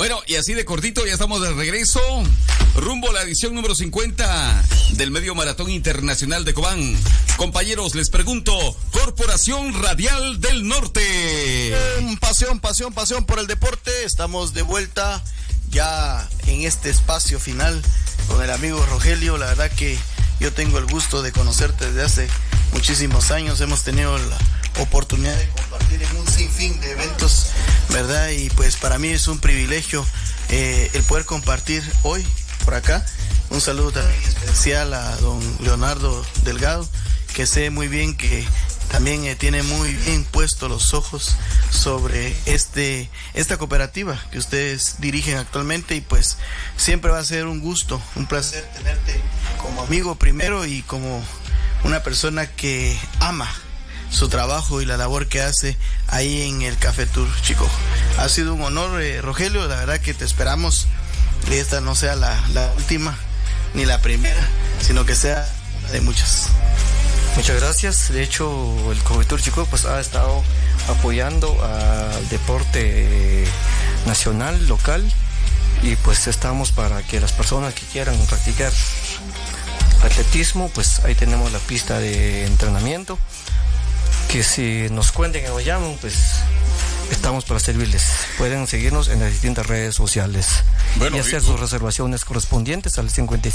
Bueno, y así de cortito ya estamos de regreso, rumbo a la edición número 50 del Medio Maratón Internacional de Cobán. Compañeros, les pregunto, Corporación Radial del Norte. Pasión por el deporte. Estamos de vuelta ya en este espacio final con el amigo Rogelio. La verdad que yo tengo el gusto de conocerte desde hace muchísimos años. Hemos tenido la oportunidad de compartir en un sinfín de eventos, ¿verdad? Y pues para mí es un privilegio el poder compartir hoy por acá. Un saludo también especial a don Leonardo Delgado, que sé muy bien que también tiene muy bien puestos los ojos sobre esta cooperativa que ustedes dirigen actualmente, y pues siempre va a ser un gusto, un placer tenerte como amigo primero y como una persona que ama su trabajo y la labor que hace ahí en el Café Tour Chico. Ha sido un honor, Rogelio, la verdad que te esperamos y esta no sea la última ni la primera, sino que sea una de muchas. Muchas gracias. De hecho, el Café Tour Chico pues ha estado apoyando al deporte nacional, local, y pues estamos para que las personas que quieran practicar atletismo, pues ahí tenemos la pista de entrenamiento, que si nos cuenten o llaman, pues estamos para servirles. Pueden seguirnos en las distintas redes sociales, y hacer sus reservaciones correspondientes al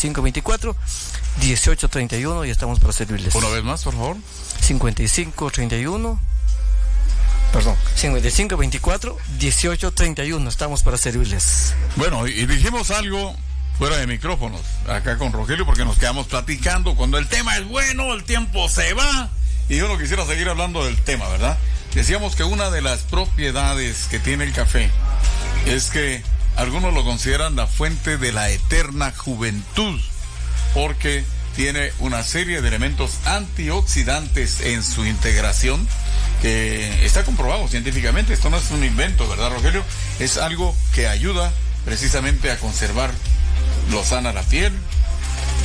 5524-1831, y estamos para servirles. Una vez más, por favor. 5524-1831, estamos para servirles. Bueno, y dijimos algo fuera de micrófonos, acá con Rogelio, porque nos quedamos platicando. Cuando el tema es bueno, el tiempo se va, y yo no quisiera seguir hablando del tema, ¿verdad? Decíamos que una de las propiedades que tiene el café es que algunos lo consideran la fuente de la eterna juventud, porque tiene una serie de elementos antioxidantes en su integración, que está comprobado científicamente. Esto no es un invento, ¿verdad, Rogelio? Es algo que ayuda precisamente a conservar lo sana la piel,